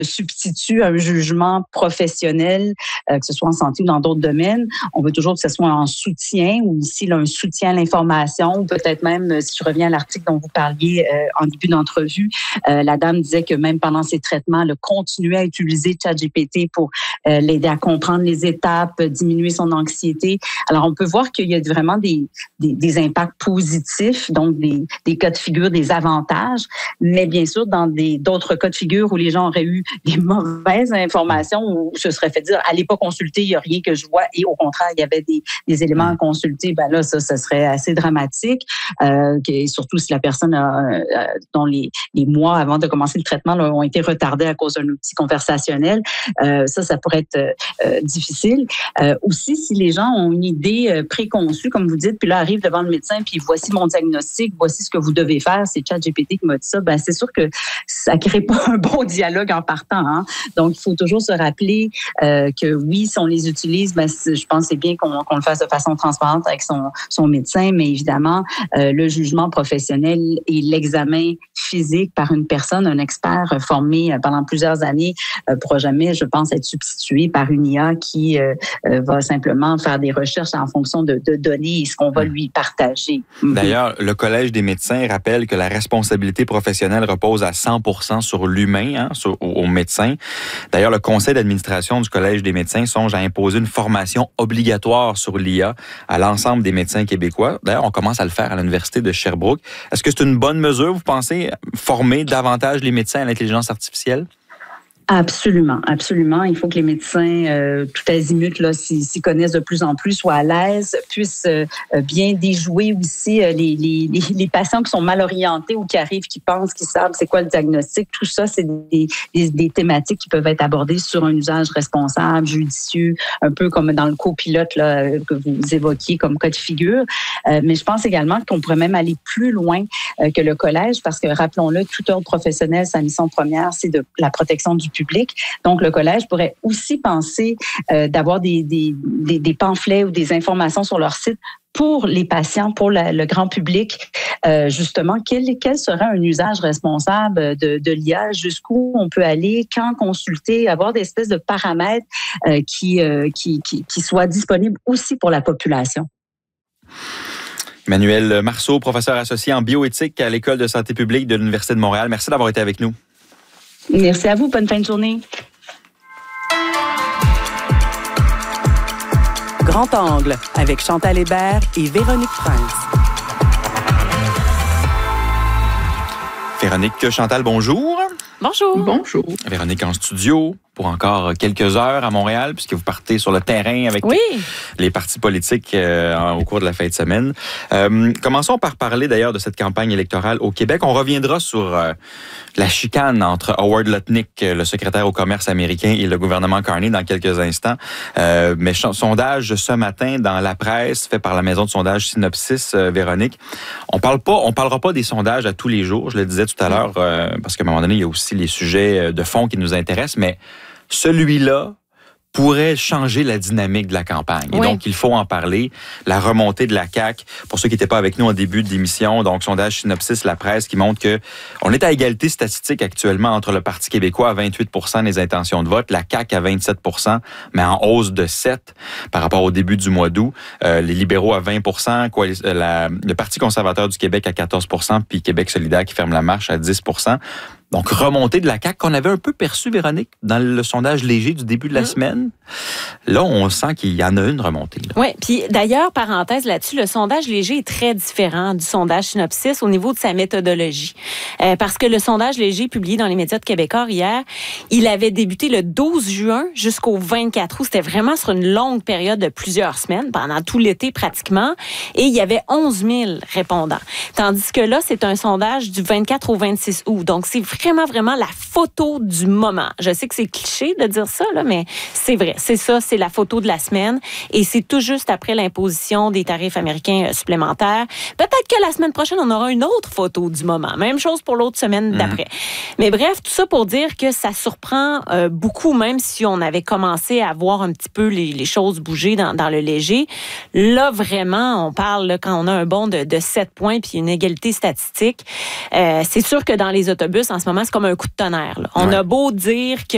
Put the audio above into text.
substitue à un jugement professionnel, que ce soit en santé ou dans d'autres domaines. On veut toujours que ce soit en soutien ou ici là, un soutien à l'information, ou peut-être même, si je reviens à l'article dont vous parliez en début d'entrevue, la dame disait que même pendant ses traitements, elle continuait à utiliser ChatGPT pour l'aider à comprendre les étapes, diminuer son anxiété. Alors, on peut voir qu'il y a vraiment des impacts positifs, donc des cas de figure, des avantages, mais bien sûr, dans d'autres cas de figure où les gens auraient eu des mauvaises informations, où se serait fait dire, allez pas consulter, il n'y a rien que je vois, et au contraire, il y avait des éléments à consulter, ben là, ça serait assez dramatique, et surtout si la personne dont les mois avant de commencer le traitement là, ont été retardés à cause d'un outil conversationnel, ça pourrait être difficile. Aussi, si les gens ont une idée préconçue, comme vous dites, puis là, arrivent devant le médecin, puis voici mon diagnostic, voici ce que vous devez faire, c'est ChatGPT qui m'a dit ça, ben c'est sûr que ça crée pas un bon dialogue en partant. Hein? Donc, il faut toujours se rappeler que oui, si on les utilise, ben, je pense que c'est bien qu'on le fasse de façon transparente avec son médecin, mais évidemment, le jugement professionnel et l'examen physique par une personne, un expert formé pendant plusieurs années, pourra jamais, je pense, être substitué par une IA qui va simplement faire des recherches en fonction de données et ce qu'on va lui partager. D'ailleurs, le Collège des médecins rappelle que la responsabilité professionnelle repose à 100% sur l'humain, au médecin. D'ailleurs, le conseil d'administration du Collège des médecins songe à imposer une formation obligatoire sur l'IA à l'ensemble des médecins québécois. D'ailleurs, on commence à le faire à l'Université de Sherbrooke. Est-ce que c'est une bonne mesure, vous pensez, former davantage les médecins à l'intelligence artificielle? Absolument, absolument. Il faut que les médecins, tout azimut, là, s'y connaissent de plus en plus, soient à l'aise, puissent bien déjouer aussi les patients qui sont mal orientés ou qui arrivent, qui pensent, qui savent c'est quoi le diagnostic. Tout ça, c'est des thématiques qui peuvent être abordées sur un usage responsable, judicieux, un peu comme dans le copilote là, que vous évoquiez comme cas de figure. Mais je pense également qu'on pourrait même aller plus loin que le collège, parce que, rappelons-le, tout ordre professionnel, sa mission première, c'est de la protection du public. Donc, le collège pourrait aussi penser d'avoir des pamphlets ou des informations sur leur site pour les patients, pour le grand public, justement, quel serait un usage responsable de l'IA, jusqu'où on peut aller, quand consulter, avoir des espèces de paramètres qui soient disponibles aussi pour la population. Emmanuelle Marceau, professeure associée en bioéthique à l'École de santé publique de l'Université de Montréal. Merci d'avoir été avec nous. Merci à vous. Bonne fin de journée. Grand Angle avec Chantal Hébert et Véronique Prince. Véronique, Chantal, bonjour. Bonjour. Bonjour. Véronique en studio pour encore quelques heures à Montréal, puisque vous partez sur le terrain avec les partis politiques au cours de la fin de semaine. Commençons par parler d'ailleurs de cette campagne électorale au Québec. On reviendra sur la chicane entre Howard Lutnick, le secrétaire au commerce américain, et le gouvernement Carney dans quelques instants. Mais sondage ce matin dans la presse, fait par la maison de sondage Synopsis, Véronique. On parlera pas des sondages à tous les jours, je le disais tout à l'heure, parce qu'à un moment donné, il y a aussi les sujets de fond qui nous intéressent, mais celui-là pourrait changer la dynamique de la campagne. Et donc, il faut en parler. La remontée de la CAQ, pour ceux qui n'étaient pas avec nous en début de l'émission, donc sondage Synopsis, la presse, qui montre que on est à égalité statistique actuellement entre le Parti québécois à 28% des intentions de vote, la CAQ à 27%, mais en hausse de 7 par rapport au début du mois d'août. Les libéraux à 20%, le Parti conservateur du Québec à 14%, puis Québec solidaire qui ferme la marche à 10%. Donc, remontée de la CAQ qu'on avait un peu perçue, Véronique, dans le sondage léger du début de la semaine. Là, on sent qu'il y en a une remontée. Oui, puis d'ailleurs, parenthèse là-dessus, le sondage léger est très différent du sondage Synopsis au niveau de sa méthodologie. Parce que le sondage léger publié dans les médias de Québécois hier, il avait débuté le 12 juin jusqu'au 24 août. C'était vraiment sur une longue période de plusieurs semaines, pendant tout l'été pratiquement, et il y avait 11 000 répondants. Tandis que là, c'est un sondage du 24 au 26 août. Donc, c'est vraiment la photo du moment. Je sais que c'est cliché de dire ça, là, mais c'est vrai. C'est ça, c'est la photo de la semaine. Et c'est tout juste après l'imposition des tarifs américains supplémentaires. Peut-être que la semaine prochaine, on aura une autre photo du moment. Même chose pour l'autre semaine d'après. Mais bref, tout ça pour dire que ça surprend beaucoup, même si on avait commencé à voir un petit peu les choses bouger dans le léger. Là, vraiment, on parle, là, quand on a un bond de 7 points puis une égalité statistique, c'est sûr que dans les autobus, en ce moment, c'est comme un coup de tonnerre. Là. On a beau dire que